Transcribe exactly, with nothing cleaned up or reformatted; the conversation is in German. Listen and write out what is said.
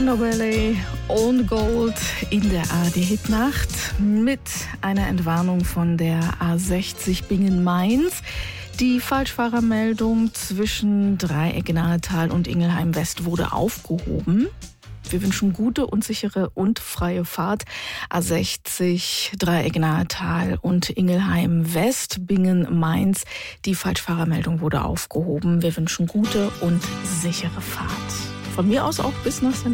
Valley und Gold in der A R D-Hitnacht mit einer Entwarnung von der A sechzig Bingen-Mainz. Die Falschfahrermeldung zwischen Dreieck-Nahetal und Ingelheim West wurde aufgehoben. Wir wünschen gute und sichere und freie Fahrt. A sechzig, Dreieck-Nahetal und Ingelheim West, Bingen-Mainz. Die Falschfahrermeldung wurde aufgehoben. Wir wünschen gute und sichere Fahrt. Von mir aus auch bis nach Sankt